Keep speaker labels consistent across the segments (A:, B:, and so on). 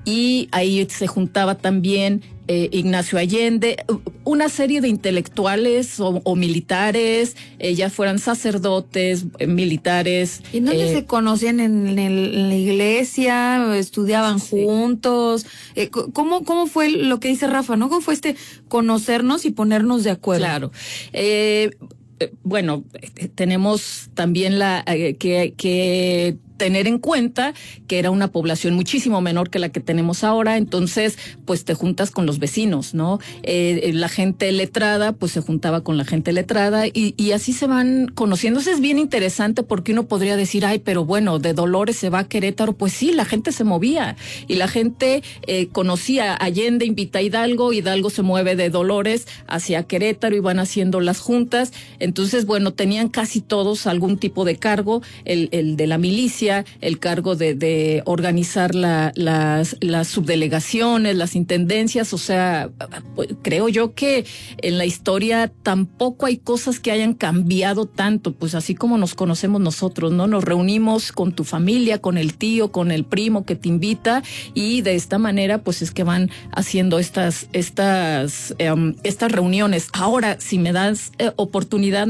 A: y ahí se juntaba también Ignacio Allende, una serie de intelectuales o militares, ya fueran sacerdotes, militares.
B: ¿Y dónde se conocían? ¿En la iglesia? ¿Estudiaban juntos? ¿Cómo fue lo que dice Rafa, no? ¿Cómo fue conocernos y ponernos de acuerdo?
A: Claro. Bueno, tenemos también que tener en cuenta que era una población muchísimo menor que la que tenemos ahora, entonces pues te juntas con los vecinos, ¿no? La gente letrada pues se juntaba con la gente letrada y así se van conociendo. Eso es bien interesante porque uno podría decir, ay, pero bueno, de Dolores se va a Querétaro. Pues sí, la gente se movía y la gente conocía a Allende, invita a Hidalgo, Hidalgo se mueve de Dolores hacia Querétaro y van haciendo las juntas. Entonces, bueno, tenían casi todos algún tipo de cargo, el de la milicia, el cargo de organizar las subdelegaciones, las intendencias. O sea, creo yo que en la historia tampoco hay cosas que hayan cambiado tanto, pues así como nos conocemos nosotros, ¿no? Nos reunimos con tu familia, con el tío, con el primo que te invita y de esta manera pues es que van haciendo estas reuniones. Ahora, si me dan oportunidad,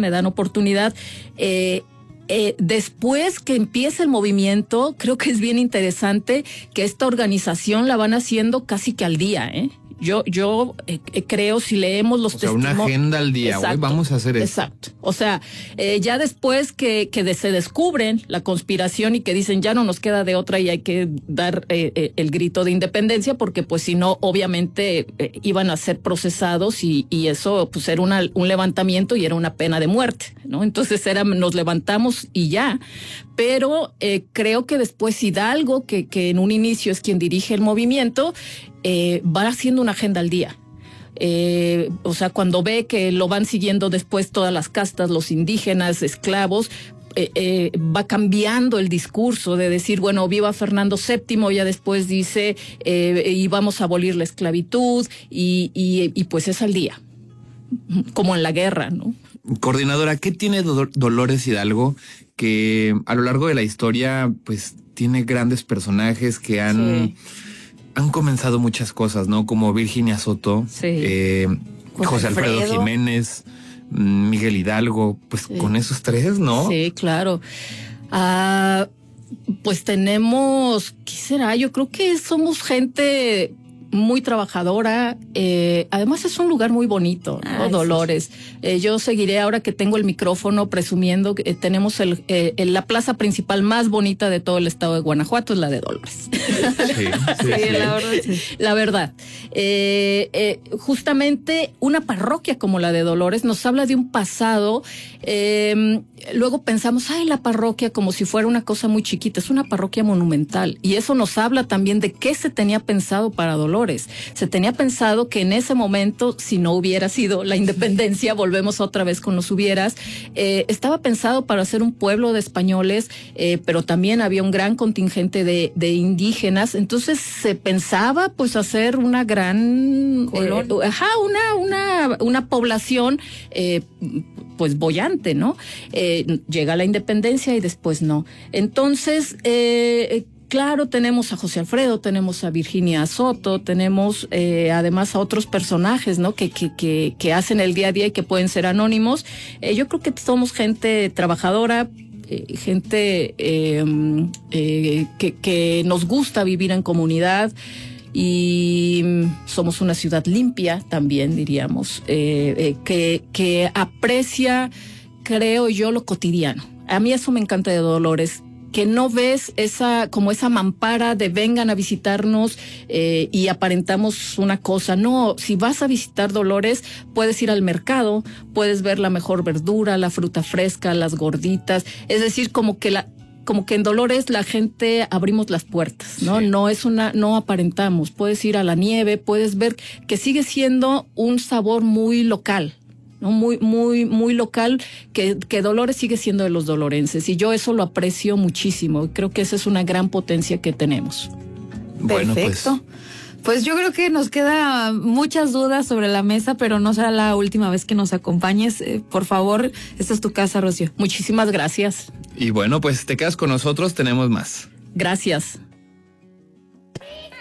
A: después que empieza el movimiento, creo que es bien interesante que esta organización la van haciendo casi que al día, ¿eh? Yo creo, si leemos los testimonios...
C: una agenda al día, hoy vamos a hacer esto.
A: Exacto. O sea, ya después que se descubren la conspiración y que dicen ya no nos queda de otra y hay que dar el grito de independencia, porque pues si no, obviamente iban a ser procesados y eso pues era un levantamiento y era una pena de muerte, ¿no? Entonces nos levantamos y ya. Pero creo que después Hidalgo, que en un inicio es quien dirige el movimiento, va haciendo una agenda al día. O sea, cuando ve que lo van siguiendo después todas las castas, los indígenas, esclavos, va cambiando el discurso de decir, bueno, viva Fernando VII, ya después dice, y vamos a abolir la esclavitud, y pues es al día, como en la guerra, ¿no?
C: Coordinadora, ¿qué tiene Dolores Hidalgo que a lo largo de la historia pues tiene grandes personajes que han comenzado muchas cosas, ¿no? Como Virginia Soto, José Alfredo Jiménez, Miguel Hidalgo, pues con esos tres, ¿no?
A: Sí, claro. Pues tenemos, ¿qué será? Yo creo que somos gente muy trabajadora, además es un lugar muy bonito, ¿no? Dolores. Yo seguiré ahora que tengo el micrófono presumiendo que tenemos la plaza principal más bonita de todo el estado de Guanajuato, es la de Dolores.
B: Sí, la verdad. Sí.
A: La verdad. Justamente una parroquia como la de Dolores nos habla de un pasado. Luego pensamos, la parroquia como si fuera una cosa muy chiquita, es una parroquia monumental y eso nos habla también de qué se tenía pensado para Dolores. Se tenía pensado que en ese momento, si no hubiera sido la independencia, volvemos otra vez con los hubieras, estaba pensado para ser un pueblo de españoles, pero también había un gran contingente de indígenas, entonces se pensaba pues hacer una gran una población pues boyante, ¿no? Llega la independencia y después no. Entonces, claro, tenemos a José Alfredo, tenemos a Virginia Soto, tenemos además a otros personajes, ¿no? Que hacen el día a día y que pueden ser anónimos. Yo creo que somos gente trabajadora, gente que nos gusta vivir en comunidad. Y somos una ciudad limpia también, diríamos, que aprecia, creo yo, lo cotidiano. A mí eso me encanta de Dolores, que no ves esa mampara de vengan a visitarnos y aparentamos una cosa. No, si vas a visitar Dolores, puedes ir al mercado, puedes ver la mejor verdura, la fruta fresca, las gorditas. Es decir, como que en Dolores la gente abrimos las puertas, ¿no? Sí. No aparentamos. Puedes ir a la nieve, puedes ver que sigue siendo un sabor muy local, ¿no? Muy, muy, muy local, que Dolores sigue siendo de los dolorenses. Y yo eso lo aprecio muchísimo. Creo que esa es una gran potencia que tenemos.
C: Bueno,
B: perfecto. Pues yo creo que nos quedan muchas dudas sobre la mesa, pero no será la última vez que nos acompañes. Por favor, esta es tu casa, Rocío.
A: Muchísimas gracias.
C: Y bueno, pues te quedas con nosotros, tenemos más.
A: Gracias.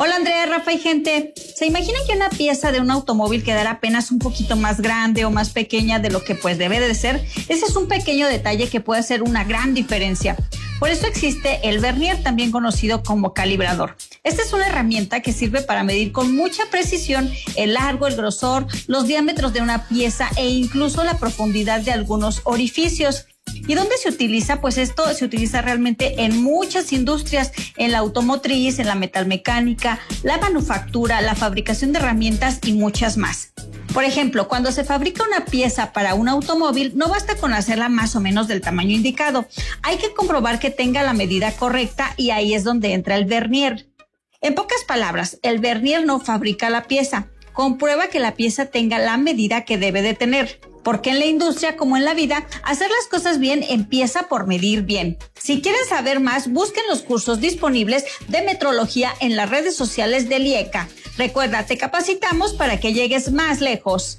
D: Hola Andrea, Rafa y gente. ¿Se imaginan que una pieza de un automóvil quedara apenas un poquito más grande o más pequeña de lo que pues debe de ser? Ese es un pequeño detalle que puede hacer una gran diferencia. Por eso existe el vernier, también conocido como calibrador. Esta es una herramienta que sirve para medir con mucha precisión el largo, el grosor, los diámetros de una pieza e incluso la profundidad de algunos orificios. ¿Y dónde se utiliza? Pues esto se utiliza realmente en muchas industrias, en la automotriz, en la metalmecánica, la manufactura, la fabricación de herramientas y muchas más. Por ejemplo, cuando se fabrica una pieza para un automóvil, no basta con hacerla más o menos del tamaño indicado. Hay que comprobar que tenga la medida correcta y ahí es donde entra el vernier. En pocas palabras, el vernier no fabrica la pieza, comprueba que la pieza tenga la medida que debe de tener. Porque en la industria, como en la vida, hacer las cosas bien empieza por medir bien. Si quieren saber más, busquen los cursos disponibles de metrología en las redes sociales del IECA. Recuerda, te capacitamos para que llegues más lejos.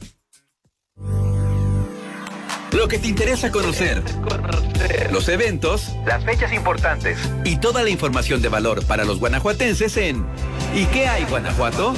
E: Lo que te interesa conocer, los eventos, las fechas importantes y toda la información de valor para los guanajuatenses en ¿Y qué hay, Guanajuato?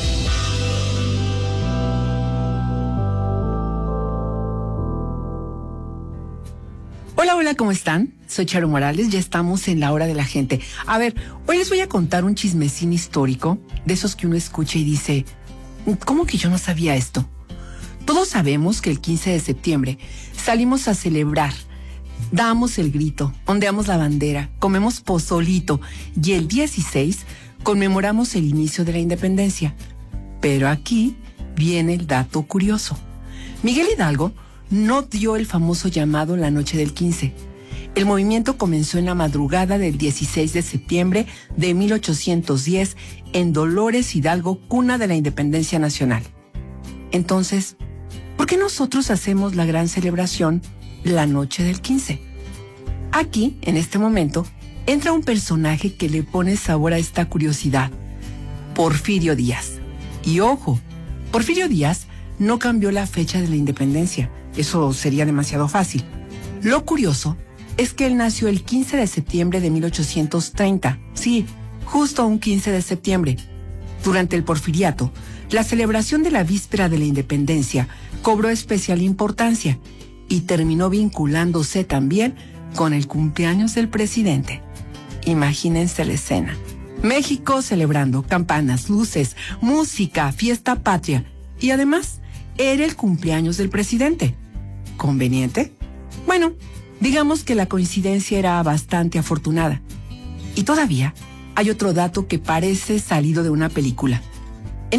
F: Hola, ¿cómo están? Soy Charo Morales, ya estamos en la hora de la gente. A ver, hoy les voy a contar un chismecín histórico, de esos que uno escucha y dice, ¿cómo que yo no sabía esto? Todos sabemos que el 15 de septiembre salimos a celebrar, damos el grito, ondeamos la bandera, comemos pozolito y el 16 conmemoramos el inicio de la independencia. Pero aquí viene el dato curioso. Miguel Hidalgo no dio el famoso llamado la noche del 15. El movimiento comenzó en la madrugada del 16 de septiembre de 1810 en Dolores Hidalgo, cuna de la independencia nacional. Entonces, ¿por qué nosotros hacemos la gran celebración la noche del 15? Aquí, en este momento, entra un personaje que le pone sabor a esta curiosidad: Porfirio Díaz. Y ojo, Porfirio Díaz no cambió la fecha de la independencia. Eso sería demasiado fácil. Lo curioso es que él nació el 15 de septiembre de 1830. Sí, justo un 15 de septiembre. Durante el Porfiriato, la celebración de la víspera de la independencia cobró especial importancia y terminó vinculándose también con el cumpleaños del presidente. Imagínense la escena. México celebrando, campanas, luces, música, fiesta patria. Y además, era el cumpleaños del presidente. ¿Conveniente? Bueno, digamos que la coincidencia era bastante afortunada. Y todavía hay otro dato que parece salido de una película. En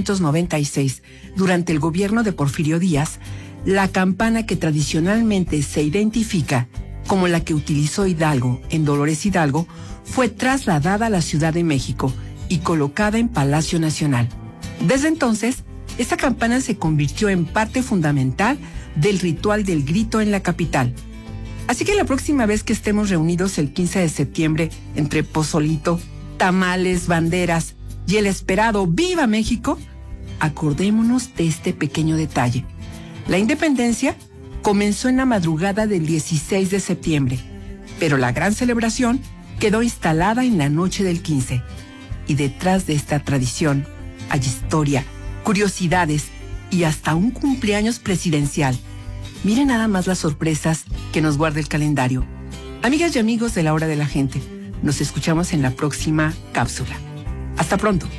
F: 1896, durante el gobierno de Porfirio Díaz, la campana que tradicionalmente se identifica como la que utilizó Hidalgo en Dolores Hidalgo fue trasladada a la Ciudad de México y colocada en Palacio Nacional. Desde entonces, esta campana se convirtió en parte fundamental del ritual del grito en la capital. Así que la próxima vez que estemos reunidos el 15 de septiembre entre pozolito, tamales, banderas y el esperado ¡Viva México!, acordémonos de este pequeño detalle. La independencia comenzó en la madrugada del 16 de septiembre, pero la gran celebración quedó instalada en la noche del 15. Y detrás de esta tradición hay historia, curiosidades y hasta un cumpleaños presidencial. Miren nada más las sorpresas que nos guarda el calendario. Amigas y amigos de la hora de la gente, nos escuchamos en la próxima cápsula. Hasta pronto.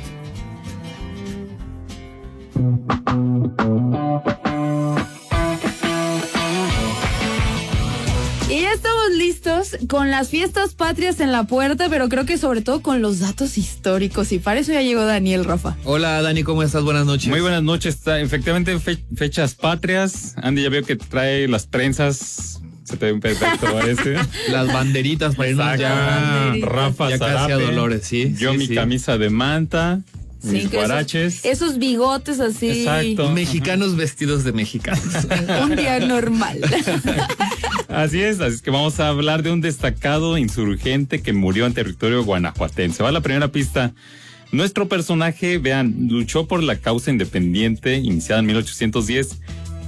B: Y ya estamos listos con las fiestas patrias en la puerta, pero creo que sobre todo con los datos históricos. Y para eso ya llegó Daniel, Rafa.
C: Hola Dani, ¿cómo estás? Buenas noches.
G: Muy buenas noches. Efectivamente, fechas patrias. Andy ya veo que trae las trenzas. Se te ve un perfecto
C: Las banderitas para irnos ya.
G: Rafa
C: ya casi a Dolores, sí.
G: Yo mi camisa de manta.
B: Sí,
G: mis guaraches.
B: Esos bigotes así.
G: Exacto.
C: Mexicanos vestidos de mexicanos.
B: Un día normal.
G: Así es que vamos a hablar de un destacado insurgente que murió en territorio guanajuatense. Va la primera pista. Nuestro personaje, vean, luchó por la causa independiente iniciada en 1810,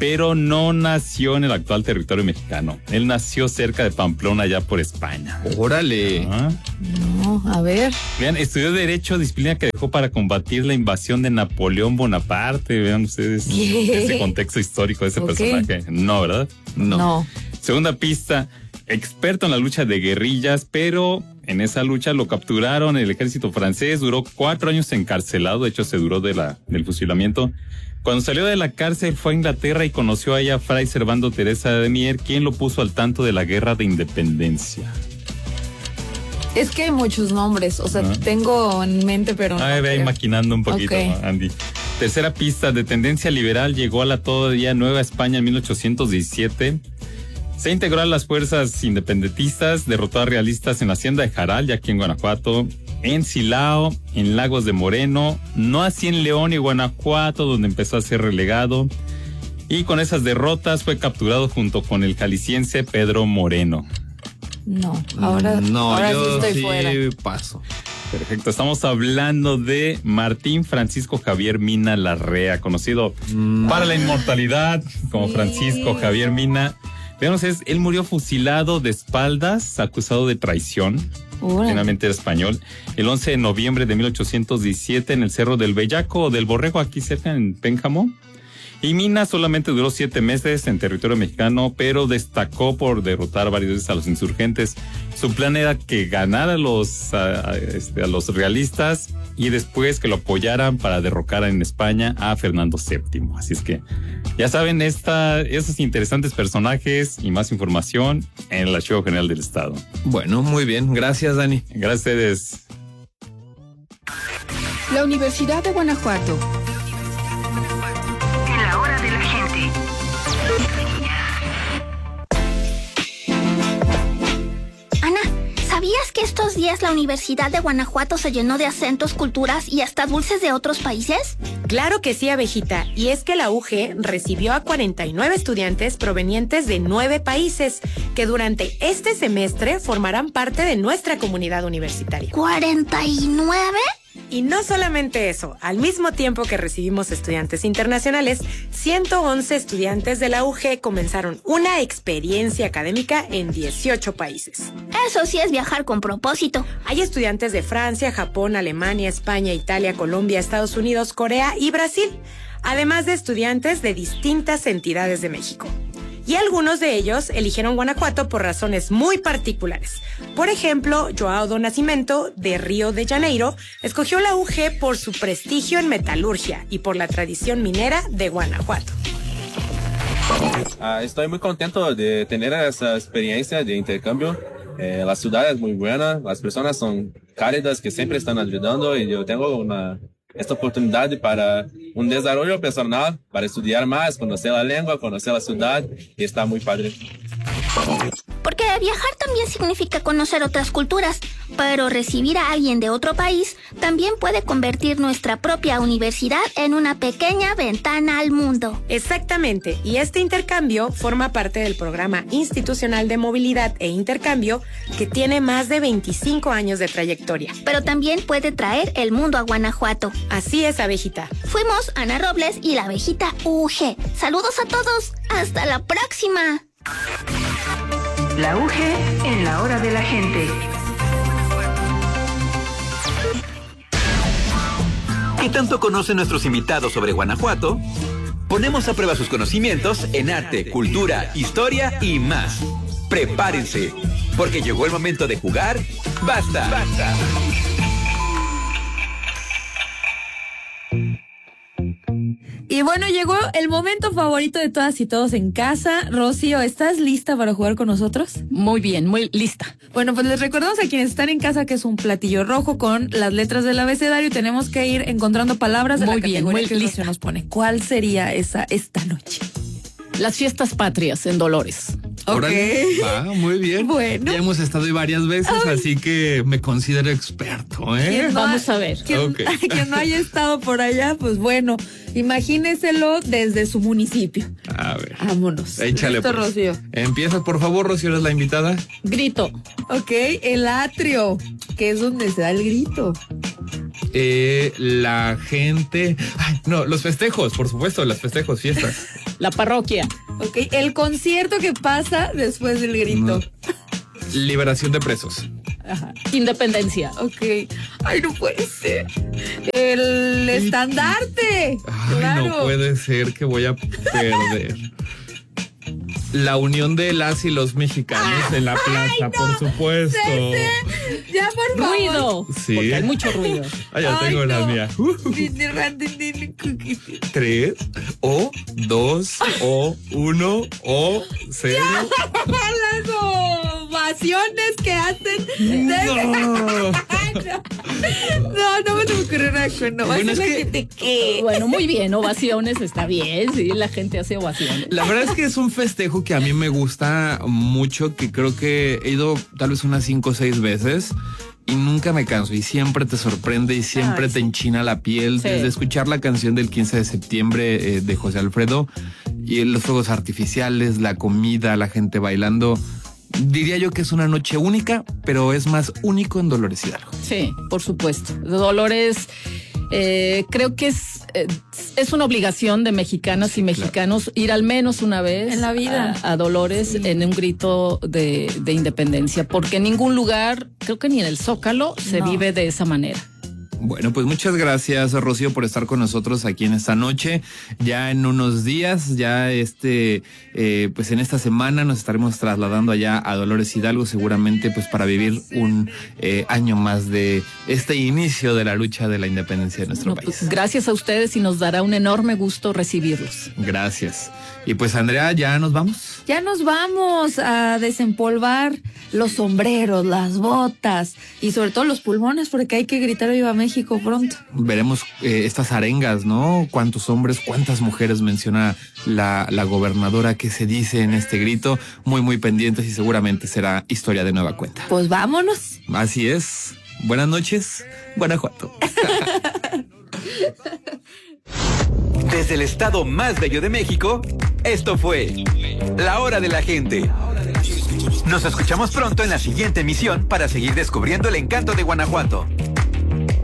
G: pero no nació en el actual territorio mexicano. Él nació cerca de Pamplona, allá por España.
C: Órale.
B: No, a ver.
G: Vean, estudió Derecho, disciplina que dejó para combatir la invasión de Napoleón Bonaparte. Vean ustedes ese contexto histórico de ese personaje. No, ¿verdad?
B: No.
G: Segunda pista, experto en la lucha de guerrillas, pero en esa lucha lo capturaron el ejército francés, duró 4 años encarcelado, de hecho se duró del fusilamiento. Cuando salió de la cárcel fue a Inglaterra y conoció allá a Fray Servando Teresa de Mier, quien lo puso al tanto de la guerra de independencia.
B: Es que hay muchos nombres, o sea, tengo en mente, pero no.
G: Ve ahí maquinando un poquito, Andy. Tercera pista, de tendencia liberal, llegó a la todavía Nueva España en 1817. Se integró a las fuerzas independentistas, derrotó a realistas en la hacienda de Jaral, ya aquí en Guanajuato, en Silao, en Lagos de Moreno, no así en León y Guanajuato, donde empezó a ser relegado. Y con esas derrotas fue capturado junto con el jalisciense Pedro Moreno.
B: No, ahora
C: yo
B: sí estoy fuera.
C: Paso.
G: Perfecto, estamos hablando de Martín Francisco Javier Mina Larrea, conocido para la inmortalidad como Francisco Javier Mina. Veamos, él murió fusilado de espaldas, acusado de traición. Finalmente era español. El 11 de noviembre de 1817 en el Cerro del Bellaco o del Borrego, aquí cerca en Pénjamo. Y Mina solamente duró 7 meses en territorio mexicano, pero destacó por derrotar varias veces a los insurgentes. Su plan era que ganara a los realistas y después que lo apoyaran para derrocar en España a Fernando VII. Así es que ya saben, esos interesantes personajes y más información en el Archivo General del Estado.
C: Bueno, muy bien. Gracias, Dani.
G: Gracias a ustedes.
H: La Universidad de Guanajuato. En la hora de la gente.
I: Ana, ¿sabías que estos días la Universidad de Guanajuato se llenó de acentos, culturas y hasta dulces de otros países?
J: Claro que sí, abejita, y es que la UG recibió a 49 estudiantes provenientes de 9 países que durante este semestre formarán parte de nuestra comunidad universitaria.
I: ¿49?
J: Y no solamente eso, al mismo tiempo que recibimos estudiantes internacionales, 111 estudiantes de la UG comenzaron una experiencia académica en 18 países.
I: Eso sí es viajar con propósito.
J: Hay estudiantes de Francia, Japón, Alemania, España, Italia, Colombia, Estados Unidos, Corea y Brasil, además de estudiantes de distintas entidades de México. Y algunos de ellos eligieron Guanajuato por razones muy particulares. Por ejemplo, Joao do Nascimento, de Río de Janeiro, escogió la UG por su prestigio en metalurgia y por la tradición minera de Guanajuato.
K: Estoy muy contento de tener esa experiencia de intercambio. La ciudad es muy buena, las personas son cálidas que siempre están ayudando y yo tengo esta oportunidad para un desarrollo personal, para estudiar más, conocer la lengua, conocer la ciudad y está muy padre.
I: Porque viajar también significa conocer otras culturas, pero recibir a alguien de otro país también puede convertir nuestra propia universidad en una pequeña ventana al mundo.
J: Exactamente, y este intercambio forma parte del programa institucional de movilidad e intercambio que tiene más de 25 años de trayectoria.
I: Pero también puede traer el mundo a Guanajuato.
J: Así es, abejita.
I: Fuimos Ana Robles y la abejita UG. Saludos a todos. Hasta la próxima.
H: La UG en la hora de la gente.
E: ¿Qué tanto conocen nuestros invitados sobre Guanajuato? Ponemos a prueba sus conocimientos en arte, cultura, historia y más. Prepárense, porque llegó el momento de jugar. ¡Basta! ¡Basta!
B: Y bueno, llegó el momento favorito de todas y todos en casa. Rocío, ¿estás lista para jugar con nosotros?
A: Muy bien, muy lista.
B: Bueno, pues les recordamos a quienes están en casa que es un platillo rojo con las letras del abecedario y tenemos que ir encontrando palabras de la categoría que Rocío nos pone. ¿Cuál sería esta noche?
A: Las fiestas patrias en Dolores.
C: Órale, muy bien.
B: Bueno.
C: Ya hemos estado ahí varias veces, así que me considero experto, ¿eh?
A: Vamos a ver.
B: Quien no haya estado por allá, pues bueno, imagíneselo desde su municipio.
C: A ver.
B: Vámonos.
C: Échale,
B: ¿listo,
C: pues.
B: Rocío?
C: Empieza, por favor, Rocío, eres la invitada.
A: Grito.
B: Ok, el atrio, que es donde se da el grito.
C: La gente... Ay, no, los festejos, por supuesto, los festejos, fiestas.
A: La parroquia.
B: Ok, el concierto que pasa después del grito.
C: Liberación de presos.
A: Ajá. Independencia.
B: Ok. Ay, no puede ser. El estandarte.
C: Ay,
B: claro.
C: No puede ser que voy a perder. La unión de las y los mexicanos en la plaza, por supuesto.
B: Ya, por favor.
A: Ruido.
C: Sí.
A: Porque hay mucho ruido.
C: Ya tengo la mía. 3 o 2 o 1 o 0.
B: Las ovaciones que hacen. No me te ocurre nada con no.
C: Bueno, es
A: Bueno, muy bien, ovaciones está bien, sí, la gente hace ovaciones.
C: La verdad es que es un festejo que a mí me gusta mucho, que creo que he ido tal vez unas 5 o 6 veces y nunca me canso y siempre te sorprende y siempre te enchina la piel.
A: Sí.
C: Desde escuchar la canción del 15 de septiembre de José Alfredo y los fuegos artificiales, la comida, la gente bailando. Diría yo que es una noche única, pero es más único en Dolores Hidalgo.
A: Sí, por supuesto. Dolores, creo que es una obligación de mexicanas y mexicanos ir al menos una vez
B: en la vida
A: a Dolores en un grito de independencia, porque en ningún lugar, creo que ni en el Zócalo, se vive de esa manera.
C: Bueno, pues muchas gracias, Rocío, por estar con nosotros aquí en esta noche. Ya en unos días, pues en esta semana nos estaremos trasladando allá a Dolores Hidalgo, seguramente pues para vivir un año más de este inicio de la lucha de la independencia de nuestro país.
A: Pues gracias a ustedes y nos dará un enorme gusto recibirlos.
C: Gracias. Y pues Andrea, ¿ya nos vamos?
B: Ya nos vamos a desempolvar los sombreros, las botas y sobre todo los pulmones, porque hay que gritar Viva México pronto.
C: Veremos estas arengas, ¿no? Cuántos hombres, cuántas mujeres menciona la gobernadora que se dice en este grito. Muy, muy pendientes y seguramente será historia de nueva cuenta.
B: Pues vámonos.
C: Así es. Buenas noches, Guanajuato.
E: Desde el estado más bello de México, esto fue La Hora de la Gente. Nos escuchamos pronto en la siguiente emisión para seguir descubriendo el encanto de Guanajuato.